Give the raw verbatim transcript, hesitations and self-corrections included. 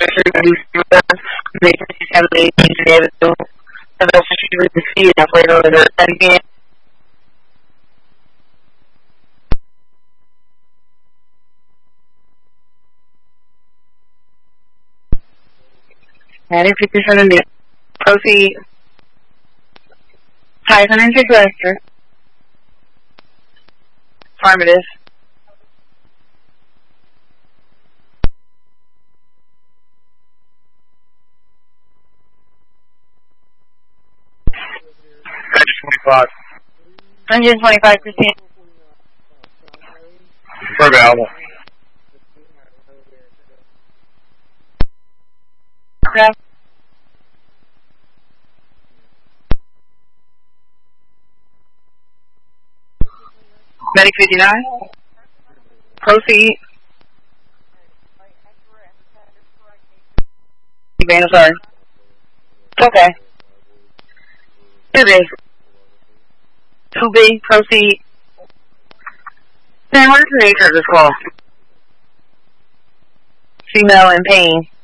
Make fifty-seven ladies and able to those she was defeated and played over the again. Added fifty-seven minutes. Proceed. Tyson into Lester. Affirmative. one twenty-five. one twenty-five percent. For available. Okay. Medic fifty-nine. Proceed. Man, sorry. Okay. two B. two B, proceed. Man, what is the nature of this call? Female in pain.